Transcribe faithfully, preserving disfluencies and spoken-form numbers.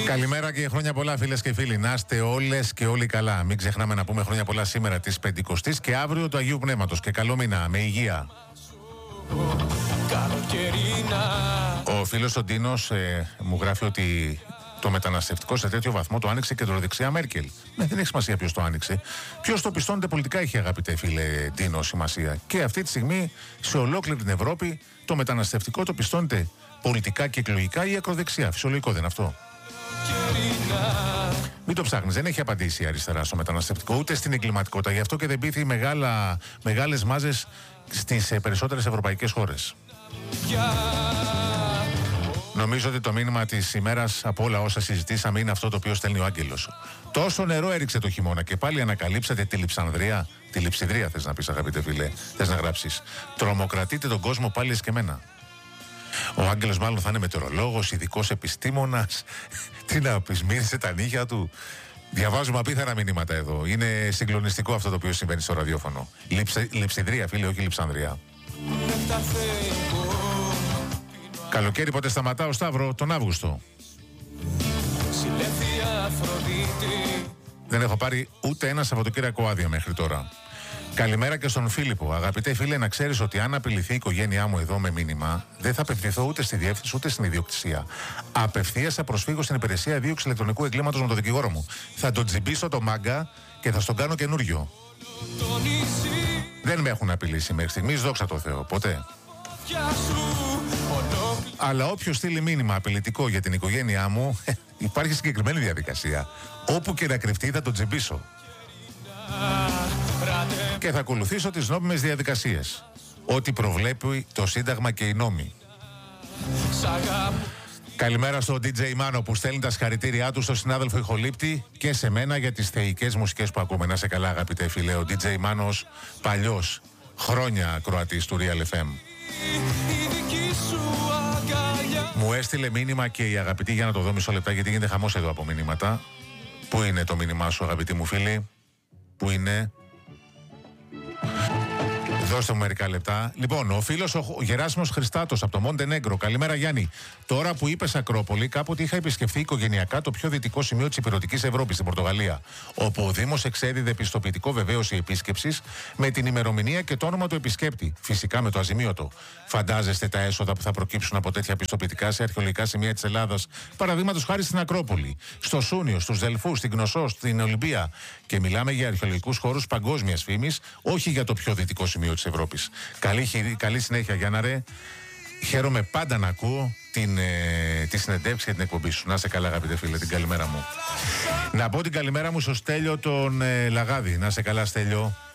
Καλημέρα και χρόνια πολλά, φίλες και φίλοι. Να είστε όλες και όλοι καλά. Μην ξεχνάμε να πούμε χρόνια πολλά σήμερα της Πεντηκοστής και αύριο του Αγίου Πνεύματος. Και καλό μήνα, με υγεία. Ο φίλος ο Ντίνος ε, μου γράφει ότι το μεταναστευτικό σε τέτοιο βαθμό το άνοιξε η κεντροδεξιά Μέρκελ. Ναι, δεν έχει σημασία ποιος το άνοιξε. Ποιος το πιστώνεται πολιτικά έχει, αγαπητέ φίλε Ντίνο, σημασία. Και αυτή τη στιγμή σε ολόκληρη την Ευρώπη το μεταναστευτικό το πιστώνεται πολιτικά και εκλογικά η ακροδεξιά. Φυσιολογικό δεν είναι αυτό? Μην το ψάχνεις, δεν έχει απαντήσει η αριστερά στο μεταναστευτικό ούτε στην εγκληματικότητα. Γι' αυτό και δεν πείθει μεγάλα, μεγάλες μάζες στις περισσότερες ευρωπαϊκές χώρες. Νομίζω ότι το μήνυμα της ημέρας από όλα όσα συζητήσαμε είναι αυτό το οποίο στέλνει ο Άγγελος. Τόσο νερό έριξε το χειμώνα και πάλι ανακαλύψατε τη Λειψανδρία. Τη Λειψιδρία θες να πεις, αγαπητέ φίλε, θες να γράψεις. Τρομοκρατείτε τον κόσμο πάλι εσκεμμένα. Ο Άγγελος μάλλον θα είναι μετεωρολόγος, ειδικός επιστήμονας. Τι να πεις, μύρισε τα νύχια του. Διαβάζουμε απίθανα μηνύματα εδώ. Είναι συγκλονιστικό αυτό το οποίο συμβαίνει στο ραδιόφωνο. Λειψε, Λειψιδρία, φίλε, όχι Λειψανδρία. Καλοκαίρι πότε σταματάω, Σταύρο? Τον Αύγουστο. Δεν έχω πάρει ούτε ένα Σαββατοκύριακο άδεια μέχρι τώρα. Καλημέρα και στον Φίλιππο. Αγαπητέ φίλε, να ξέρεις ότι αν απειληθεί η οικογένειά μου εδώ με μήνυμα, δεν θα απευθυνθώ ούτε στη διεύθυνση ούτε στην ιδιοκτησία. Απευθείας θα προσφύγω στην υπηρεσία δίωξη ηλεκτρονικού εγκλήματος με τον δικηγόρο μου. Θα τον τζιμπήσω το μάγκα και θα στον κάνω καινούριο. Δεν με έχουν απειλήσει μέχρι στιγμής, δόξα τω Θεώ, ποτέ. Αλλά όποιος στείλει μήνυμα απειλητικό για την οικογένειά μου, υπάρχει συγκεκριμένη διαδικασία. Όπου και να κρυφτεί θα τον τζιμπήσω. Και θα ακολουθήσω τις νόμιμες διαδικασίες. Ό,τι προβλέπει το Σύνταγμα και οι νόμοι. Καλημέρα στον ντι τζέι Μάνο που στέλνει τα συγχαρητήριά του στον συνάδελφο ηχολήπτη και σε μένα για τις θεϊκές μουσικές που ακούμε. Να σε καλά, αγαπητέ φίλε. Ο ντι τζέι Μάνος, παλιός, χρόνια ακροατής του Real εφ εμ. Μου έστειλε μήνυμα και η αγαπητή, για να το δω μισό λεπτά γιατί γίνεται χαμός εδώ από μηνύματα. Πού είναι το μήνυμά σου, αγαπητή μου φίλη? Πού είναι? Δώστε μου μερικά λεπτά. Λοιπόν, ο φίλος ο Γεράσιμος Χριστάτος από το Μοντενέγκρο. Καλημέρα, Γιάννη. Τώρα που είπες Ακρόπολη, κάποτε είχα επισκεφθεί οικογενειακά το πιο δυτικό σημείο της υπηρετικής Ευρώπης, στην Πορτογαλία. Όπου ο Δήμος εξέδιδε πιστοποιητικό βεβαίωση επίσκεψης με την ημερομηνία και το όνομα του επισκέπτη. Φυσικά με το αζημίωτο. Φαντάζεστε τα έσοδα που θα προκύψουν από τέτοια πιστοποιητικά σε αρχαιολογικά σημεία της Ελλάδας. Παραδείγματος χάρη στην Ακρόπολη, στο Σούνιο, στους Δελφούς, στην Κνωσό, στην Ολυμπία. Και μιλάμε για αρχαιολογικούς χώρους παγκόσμιας φήμης, όχι για το πιο δυτικό σημείο της Ευρώπης. Καλή, καλή συνέχεια, Γιάννα ρε. Χαίρομαι πάντα να ακούω την, ε, τη συνεντεύξη για την εκπομπή σου. Να είσαι καλά, αγαπητέ φίλε, την καλημέρα μου. Να πω την καλημέρα μου στο Στέλιο τον ε, Λαγάδη. Να είσαι καλά, Στέλιο.